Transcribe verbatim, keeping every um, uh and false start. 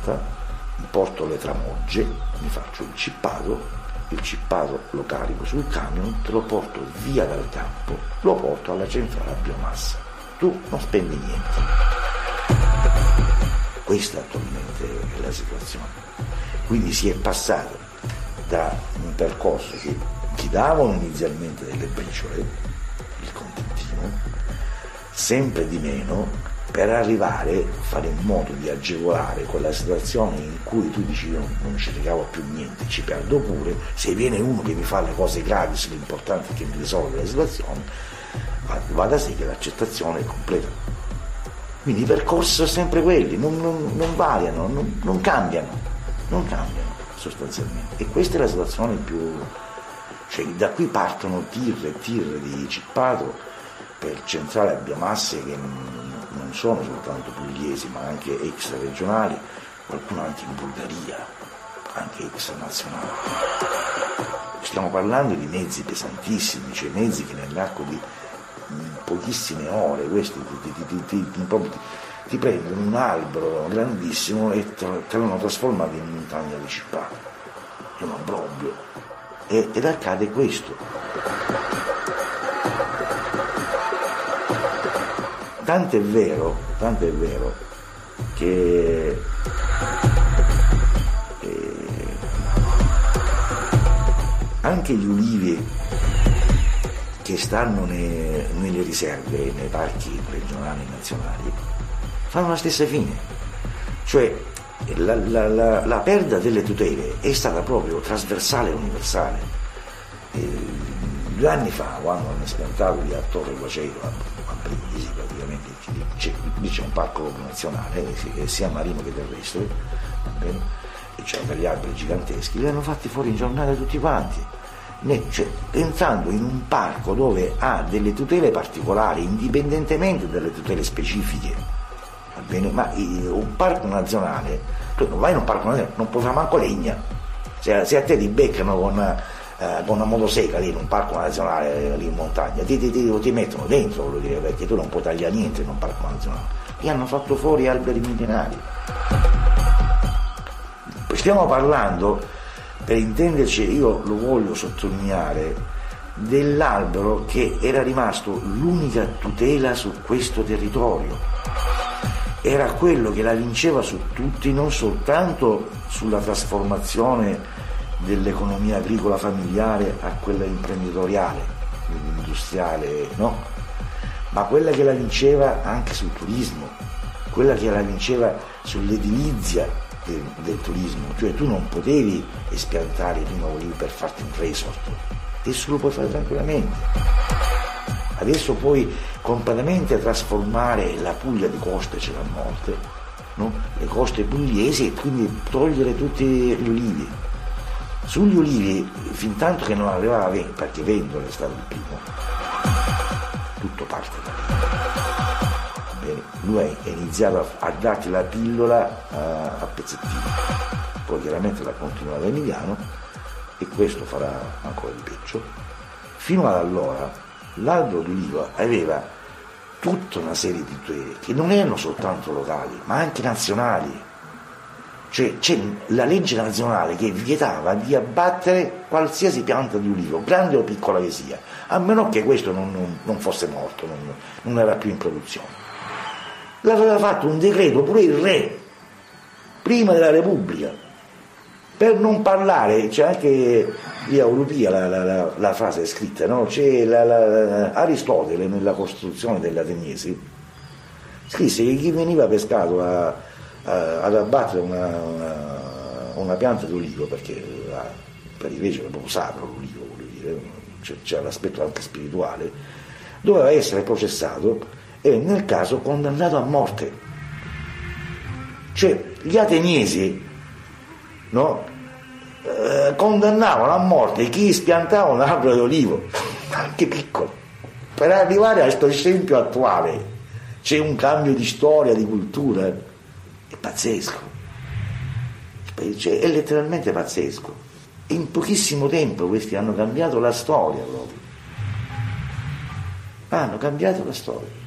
carta, mi porto le tramogge, mi faccio il cippato, il cippato lo carico sul camion, te lo porto via dal campo, lo porto alla centrale a biomassa. Tu non spendi niente. Questa attualmente è la situazione. Quindi si è passato da un percorso che ti davano inizialmente delle briciole, il contentino, sempre di meno, per arrivare a fare in modo di agevolare quella situazione in cui tu dici io non ci ricavo più niente, ci perdo pure, se viene uno che mi fa le cose gratis, l'importante è che mi risolve la situazione, va da sé che l'accettazione è completa. Quindi i percorsi sono sempre quelli, non, non, non variano, non, non cambiano, non cambiano sostanzialmente. E questa è la situazione più... cioè da qui partono tir e tir di cippato per centrali a biomasse che non, non sono soltanto pugliesi ma anche extraregionali, qualcuno anche in Bulgaria, anche extranazionali. Stiamo parlando di mezzi pesantissimi, cioè mezzi che nell'arco di pochissime ore questi ti, ti, ti, ti, ti, ti prendono un albero grandissimo e te, te l'hanno trasformato in montagna di cippato. È un obbrobrio. E, ed accade questo. Tant'è vero, tant'è vero che eh, anche gli ulivi che stanno ne, nelle riserve, nei parchi regionali e nazionali, fanno la stessa fine. Cioè la, la, la, la perdita delle tutele è stata proprio trasversale e universale. Eh, due anni fa, quando hanno spiantato lì a Torre Guaceiro, a, a Brindisi praticamente, c'è, lì c'è un parco nazionale, eh, sia marino che terrestre, va bene? E c'erano degli alberi giganteschi, li hanno fatti fuori in giornata tutti quanti. Cioè, entrando in un parco dove ha delle tutele particolari, indipendentemente dalle tutele specifiche, va bene? Ma un parco nazionale, tu non vai in un parco nazionale, non puoi fare manco legna. Se, se a te ti beccano con, eh, con una motosega lì in un parco nazionale lì in montagna, ti, ti, ti, ti mettono dentro, voglio dire, perché tu non puoi tagliare niente in un parco nazionale. E hanno fatto fuori alberi millenari. Stiamo parlando, per intenderci, io lo voglio sottolineare, dell'albero che era rimasto l'unica tutela su questo territorio. Era quello che la vinceva su tutti, non soltanto sulla trasformazione dell'economia agricola familiare a quella imprenditoriale, industriale, no? Ma quella che la vinceva anche sul turismo, quella che la vinceva sull'edilizia Del, del turismo, cioè tu non potevi espiantare i pinoli per farti un resort, adesso lo puoi fare tranquillamente, adesso puoi completamente trasformare la Puglia di coste, ce l'ha molte, no? Le coste pugliesi, e quindi togliere tutti gli ulivi. Sugli ulivi, fin tanto che non arrivava, perché Vendola è stato il primo, tutto parte da lì. Lui ha iniziato a darti la pillola a, a pezzettini, poi chiaramente l'ha continuato Emiliano e questo farà ancora di peggio. Fino ad allora l'albero d'oliva aveva tutta una serie di tutele che non erano soltanto locali ma anche nazionali, cioè c'è la legge nazionale che vietava di abbattere qualsiasi pianta di ulivo, grande o piccola che sia, a meno che questo non, non, non fosse morto, non, non era più in produzione. L'aveva fatto un decreto pure il re, prima della Repubblica, per non parlare, c'è anche lì a Urupia la, la, la, la frase scritta, no? C'è la, la, Aristotele nella Costituzione degli Ateniesi scrisse che chi veniva pescato a, a, ad abbattere una, una, una pianta d'olivo, perché a, per i greci era proprio sacro l'olivo, voglio dire, c'è, c'è l'aspetto anche spirituale, doveva essere processato e nel caso condannato a morte. Cioè gli ateniesi, no, eh, condannavano a morte chi spiantava un albero d'olivo, anche piccolo. Per arrivare a questo esempio attuale c'è un cambio di storia, di cultura, è pazzesco, cioè, è letteralmente pazzesco. In pochissimo tempo questi hanno cambiato la storia proprio, hanno cambiato la storia.